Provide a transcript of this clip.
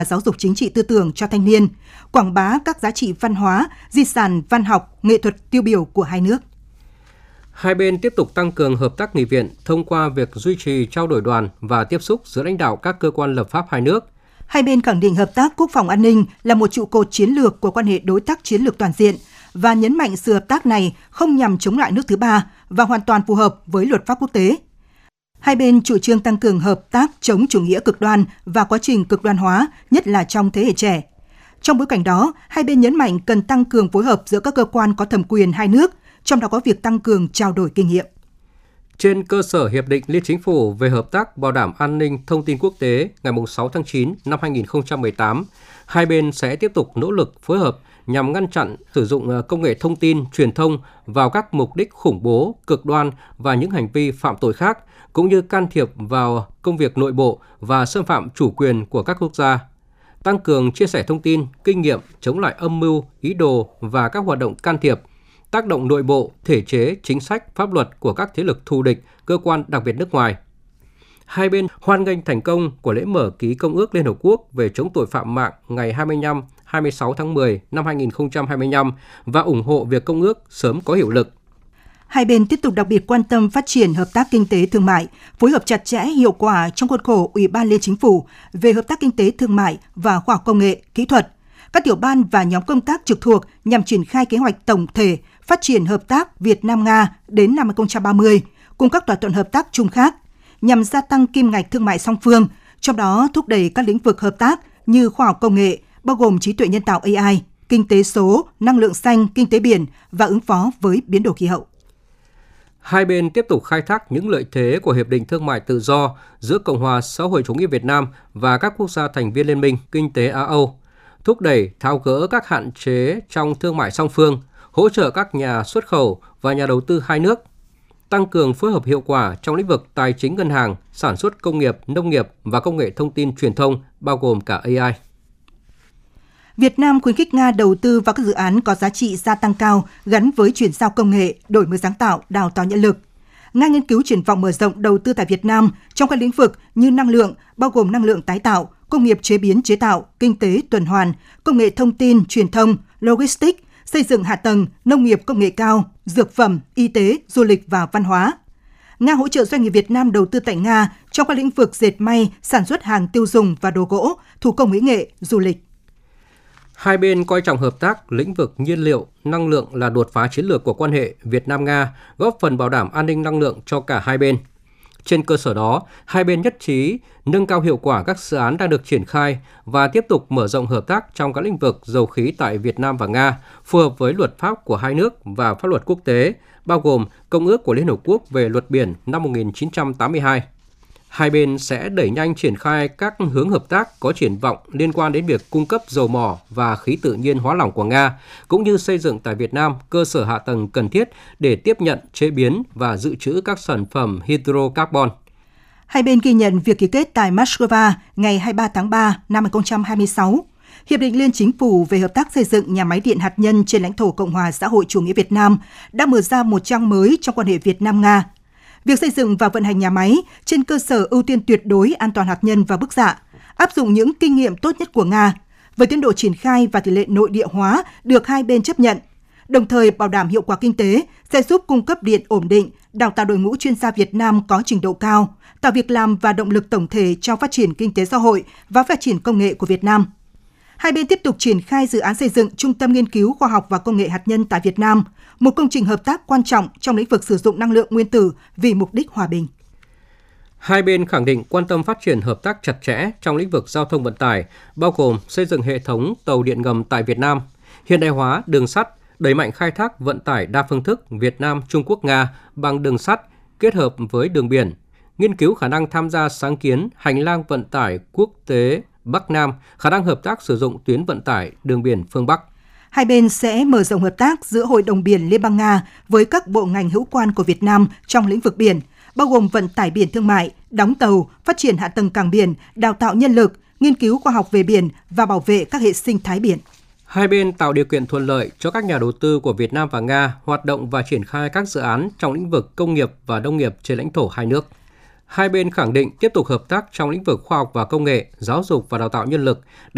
giáo dục chính trị tư tưởng cho thanh niên, quảng bá các giá trị văn hóa, di sản văn học, nghệ thuật tiêu biểu của hai nước. Hai bên tiếp tục tăng cường hợp tác nghị viện thông qua việc duy trì trao đổi đoàn và tiếp xúc giữa lãnh đạo các cơ quan lập pháp hai nước. Hai bên khẳng định hợp tác quốc phòng an ninh là một trụ cột chiến lược của quan hệ đối tác chiến lược toàn diện và nhấn mạnh sự hợp tác này không nhằm chống lại nước thứ ba và hoàn toàn phù hợp với luật pháp quốc tế. Hai bên chủ trương tăng cường hợp tác chống chủ nghĩa cực đoan và quá trình cực đoan hóa, nhất là trong thế hệ trẻ. Trong bối cảnh đó, hai bên nhấn mạnh cần tăng cường phối hợp giữa các cơ quan có thẩm quyền hai nước, trong đó có việc tăng cường trao đổi kinh nghiệm. Trên cơ sở Hiệp định Liên Chính phủ về hợp tác bảo đảm an ninh thông tin quốc tế ngày 6 tháng 9 năm 2018, hai bên sẽ tiếp tục nỗ lực phối hợp nhằm ngăn chặn sử dụng công nghệ thông tin, truyền thông vào các mục đích khủng bố, cực đoan và những hành vi phạm tội khác, cũng như can thiệp vào công việc nội bộ và xâm phạm chủ quyền của các quốc gia. Tăng cường chia sẻ thông tin, kinh nghiệm chống lại âm mưu, ý đồ và các hoạt động can thiệp, tác động nội bộ, thể chế, chính sách, pháp luật của các thế lực thù địch, cơ quan đặc biệt nước ngoài. Hai bên hoan nghênh thành công của lễ mở ký Công ước Liên Hợp Quốc về chống tội phạm mạng ngày 25-26 tháng 10 năm 2025 và ủng hộ việc Công ước sớm có hiệu lực. Hai bên tiếp tục đặc biệt quan tâm phát triển hợp tác kinh tế thương mại, phối hợp chặt chẽ hiệu quả trong khuôn khổ Ủy ban Liên Chính phủ về hợp tác kinh tế thương mại và khoa học công nghệ, kỹ thuật, các tiểu ban và nhóm công tác trực thuộc nhằm triển khai kế hoạch tổng thể phát triển hợp tác Việt Nam-Nga đến năm 2030, cùng các thỏa thuận hợp tác chung khác, nhằm gia tăng kim ngạch thương mại song phương, trong đó thúc đẩy các lĩnh vực hợp tác như khoa học công nghệ, bao gồm trí tuệ nhân tạo AI, kinh tế số, năng lượng xanh, kinh tế biển và ứng phó với biến đổi khí hậu. Hai bên tiếp tục khai thác những lợi thế của Hiệp định Thương mại Tự do giữa Cộng hòa Xã hội Chủ nghĩa Việt Nam và các quốc gia thành viên Liên minh Kinh tế Á-Âu, thúc đẩy tháo gỡ các hạn chế trong thương mại song phương, hỗ trợ các nhà xuất khẩu và nhà đầu tư hai nước, tăng cường phối hợp hiệu quả trong lĩnh vực tài chính ngân hàng, sản xuất công nghiệp, nông nghiệp và công nghệ thông tin truyền thông, bao gồm cả AI. Việt Nam khuyến khích Nga đầu tư vào các dự án có giá trị gia tăng cao gắn với chuyển giao công nghệ, đổi mới sáng tạo, đào tạo nhân lực. Nga nghiên cứu triển vọng mở rộng đầu tư tại Việt Nam trong các lĩnh vực như năng lượng, bao gồm năng lượng tái tạo, công nghiệp chế biến chế tạo, kinh tế tuần hoàn, công nghệ thông tin, truyền thông, logistics, xây dựng hạ tầng, nông nghiệp công nghệ cao, dược phẩm, y tế, du lịch và văn hóa. Nga hỗ trợ doanh nghiệp Việt Nam đầu tư tại Nga trong các lĩnh vực dệt may, sản xuất hàng tiêu dùng và đồ gỗ, thủ công mỹ nghệ, du lịch. Hai bên coi trọng hợp tác lĩnh vực nhiên liệu, năng lượng là đột phá chiến lược của quan hệ Việt Nam-Nga, góp phần bảo đảm an ninh năng lượng cho cả hai bên. Trên cơ sở đó, hai bên nhất trí nâng cao hiệu quả các dự án đang được triển khai và tiếp tục mở rộng hợp tác trong các lĩnh vực dầu khí tại Việt Nam và Nga, phù hợp với luật pháp của hai nước và pháp luật quốc tế, bao gồm Công ước của Liên Hợp Quốc về luật biển năm 1982. Hai bên sẽ đẩy nhanh triển khai các hướng hợp tác có triển vọng liên quan đến việc cung cấp dầu mỏ và khí tự nhiên hóa lỏng của Nga, cũng như xây dựng tại Việt Nam cơ sở hạ tầng cần thiết để tiếp nhận, chế biến và dự trữ các sản phẩm hydrocarbon. Hai bên ghi nhận việc ký kết tại Moscow ngày 23 tháng 3 năm 2026. Hiệp định Liên Chính phủ về hợp tác xây dựng nhà máy điện hạt nhân trên lãnh thổ Cộng hòa Xã hội Chủ nghĩa Việt Nam đã mở ra một trang mới trong quan hệ Việt Nam-Nga. Việc xây dựng và vận hành nhà máy trên cơ sở ưu tiên tuyệt đối an toàn hạt nhân và bức xạ, áp dụng những kinh nghiệm tốt nhất của Nga, với tiến độ triển khai và tỷ lệ nội địa hóa được hai bên chấp nhận, đồng thời bảo đảm hiệu quả kinh tế, sẽ giúp cung cấp điện ổn định, đào tạo đội ngũ chuyên gia Việt Nam có trình độ cao, tạo việc làm và động lực tổng thể cho phát triển kinh tế xã hội và phát triển công nghệ của Việt Nam. Hai bên tiếp tục triển khai dự án xây dựng Trung tâm Nghiên cứu Khoa học và Công nghệ Hạt nhân tại Việt Nam, một công trình hợp tác quan trọng trong lĩnh vực sử dụng năng lượng nguyên tử vì mục đích hòa bình. Hai bên khẳng định quan tâm phát triển hợp tác chặt chẽ trong lĩnh vực giao thông vận tải, bao gồm xây dựng hệ thống tàu điện ngầm tại Việt Nam, hiện đại hóa đường sắt, đẩy mạnh khai thác vận tải đa phương thức Việt Nam, Trung Quốc, Nga bằng đường sắt kết hợp với đường biển, nghiên cứu khả năng tham gia sáng kiến hành lang vận tải quốc tế Bắc Nam, khả năng hợp tác sử dụng tuyến vận tải đường biển phương Bắc. Hai bên sẽ mở rộng hợp tác giữa Hội đồng Biển Liên bang Nga với các bộ ngành hữu quan của Việt Nam trong lĩnh vực biển, bao gồm vận tải biển thương mại, đóng tàu, phát triển hạ tầng cảng biển, đào tạo nhân lực, nghiên cứu khoa học về biển và bảo vệ các hệ sinh thái biển. Hai bên tạo điều kiện thuận lợi cho các nhà đầu tư của Việt Nam và Nga hoạt động và triển khai các dự án trong lĩnh vực công nghiệp và nông nghiệp trên lãnh thổ hai nước. Hai bên khẳng định tiếp tục hợp tác trong lĩnh vực khoa học và công nghệ, giáo dục và đào tạo nhân lực,